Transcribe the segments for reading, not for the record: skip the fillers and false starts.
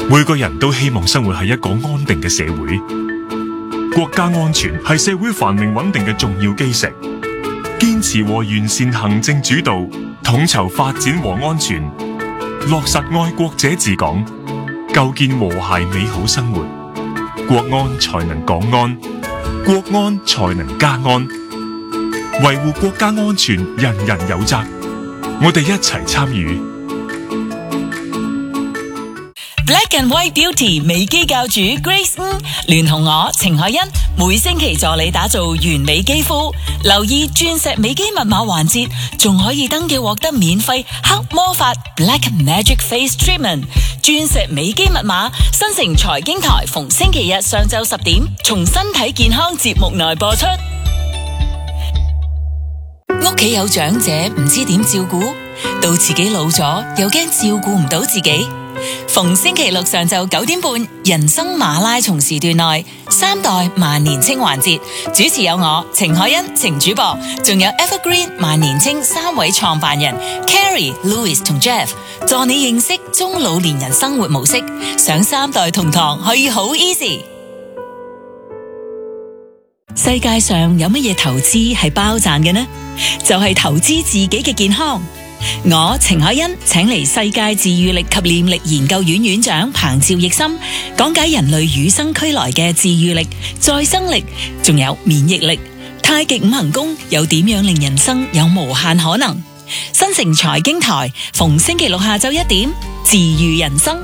每個人都希望生活喺一個安定嘅社會，國家安全係社會繁榮穩定嘅重要基石。堅持和完善行政主導，統籌發展和安全，落實愛國者治港，構建和諧美好生活，國安才能港安，國安才能家安。維護國家安全，人人有責，我哋一齊參與。 Black and White Beauty 美肌教主 Grace 聯同我程海欣，每星期助你打造完美肌膚。留意鑽石美肌密碼環節，仲可以登記獲得免費黑魔法 Black Magic Face Treatment。鑽石美肌密碼，新城財經台逢星期日上晝10點，從身體健康節目內播出。屋企有長者唔知點照顧，到自己老咗又驚照顧唔到自己。逢星期六上晝9點半，人生馬拉松時段內3代萬年青環節，主持有我程海欣程主播，仲有 Evergreen 萬年青3位創辦人 Carrie、Louis 同 Jeff， 助你認識中老年人生活模式，想3代同堂可以好 easy。世界上有乜嘢投資係包賺嘅呢？就係投資自己嘅健康。我程海欣請嚟世界治癒力及念力研究院院長彭趙奕森，講解人類與生俱來嘅治癒力、再生力，仲有免疫力。太極五行功又點樣令人生有無限可能？新城財經台逢星期六下晝1點，治癒人生。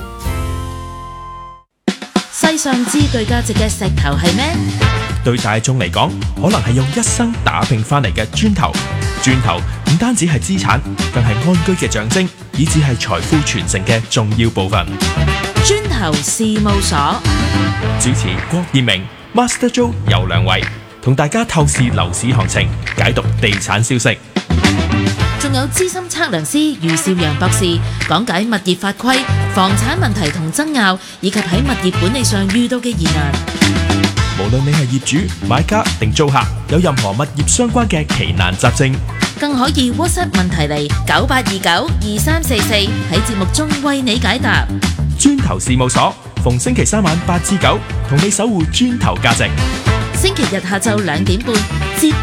世上最具價值嘅石頭係咩？ 對大眾嚟講，可能係用一生打拼翻嚟嘅磚頭。磚頭唔單止係資產，更係安居嘅象徵，以至係財富傳承嘅重要部分。 磚頭事務所主持郭燕明、Master Joe 游良偉，同大家透視樓市行情，解讀地產消息。 仲有資深測量師余少陽博士講解物業法規、房產問題同爭拗，以及喺物業管理上遇到嘅疑難。 無論你係業主、買家定租客，有任何物業相關嘅奇難雜症， 更可以 WhatsApp 問題嚟98292344，喺節目中為你解答。 磚頭事務所逢星期3晚8至9，同你守護磚頭價值。 星期日下晝2點半，接